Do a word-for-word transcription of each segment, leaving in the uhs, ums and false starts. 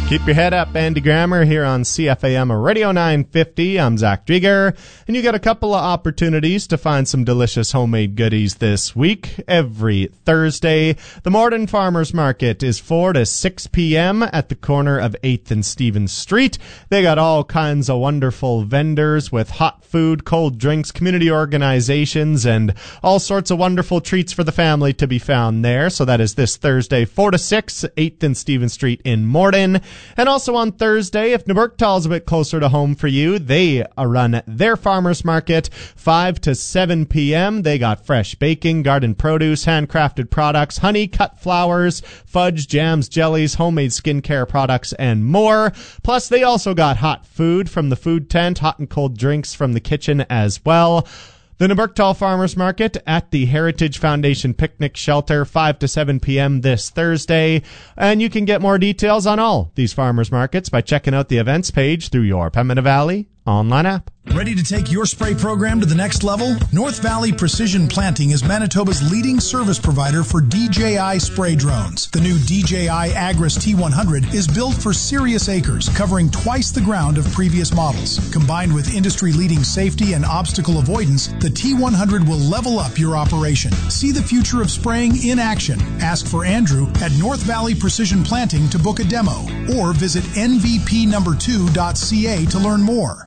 Keep your head up, Andy Grammer here on C F A M Radio nine fifty. I'm Zach Drieger, and you got a couple of opportunities to find some delicious homemade goodies this week. Every Thursday, the Morden Farmers Market is four to six p.m. at the corner of eighth and Stevens Street. They got all kinds of wonderful vendors with hot food, cold drinks, community organizations, and all sorts of wonderful treats for the family to be found there. So that is this Thursday, four to six, eighth and Stevens Street in Morden. And also on Thursday, if New Burketall's a bit closer to home for you, they run their farmers market five to seven p.m. They got fresh baking, garden produce, handcrafted products, honey, cut flowers, fudge, jams, jellies, homemade skincare products, and more. Plus, they also got hot food from the food tent, hot and cold drinks from the kitchen as well. The New Burketall Farmers Market at the Heritage Foundation Picnic Shelter, five to seven p.m. this Thursday. And you can get more details on all these farmers markets by checking out the events page through your Pembina Valley online app. Ready to take your spray program to the next level? North Valley Precision Planting is Manitoba's leading service provider for D J I spray drones. The new D J I Agris T one hundred is built for serious acres, covering twice the ground of previous models. Combined with industry-leading safety and obstacle avoidance, the T one hundred will level up your operation. See the future of spraying in action. Ask for Andrew at North Valley Precision Planting to book a demo, or visit N V P number two dot C A to learn more.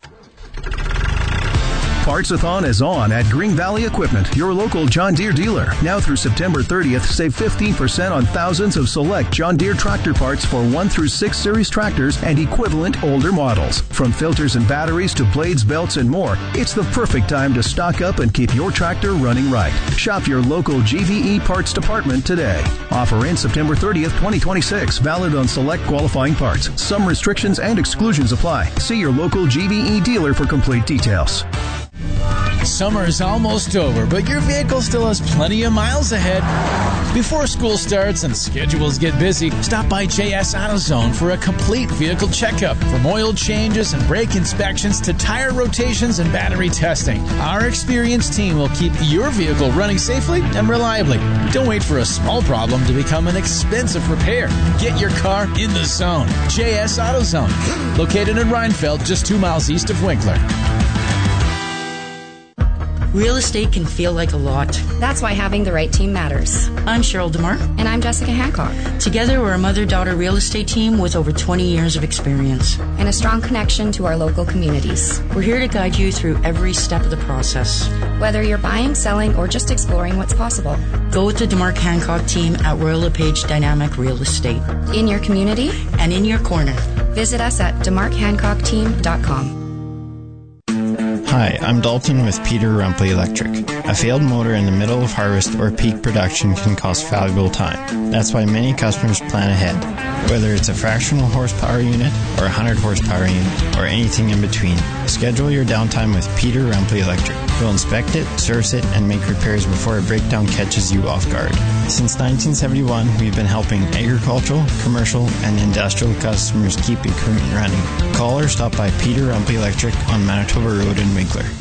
Parts-a-thon is on at Green Valley Equipment, your local John Deere dealer. Now through September thirtieth, save fifteen percent on thousands of select John Deere tractor parts for one through six series tractors and equivalent older models. From filters and batteries to blades, belts, and more, it's the perfect time to stock up and keep your tractor running right. Shop your local G V E parts department today. Offer in September thirtieth, twenty twenty-six. Valid on select qualifying parts. Some restrictions and exclusions apply. See your local G V E dealer for complete details. Summer is almost over, but your vehicle still has plenty of miles ahead. Before school starts and schedules get busy, stop by J S AutoZone for a complete vehicle checkup. From oil changes and brake inspections to tire rotations and battery testing, our experienced team will keep your vehicle running safely and reliably. Don't wait for a small problem to become an expensive repair. Get your car in the zone. J S AutoZone, located in Reinfeld, just two miles east of Winkler. Real estate can feel like a lot. That's why having the right team matters. I'm Cheryl DeMar. And I'm Jessica Hancock. Together, we're a mother-daughter real estate team with over twenty years of experience. And a strong connection to our local communities. We're here to guide you through every step of the process. Whether you're buying, selling, or just exploring what's possible. Go with the DeMar Hancock team at Royal LePage Dynamic Real Estate. In your community. And in your corner. Visit us at demarc hancock team dot com. Hi, I'm Dalton with Peter Rumpley Electric. A failed motor in the middle of harvest or peak production can cost valuable time. That's why many customers plan ahead. Whether it's a fractional horsepower unit or a one hundred horsepower unit or anything in between, schedule your downtime with Peter Rumpley Electric. We'll inspect it, service it, and make repairs before a breakdown catches you off guard. Since nineteen seventy-one, we've been helping agricultural, commercial, and industrial customers keep equipment running. Call or stop by Peter Rumpley Electric on Manitoba Road in Winkler.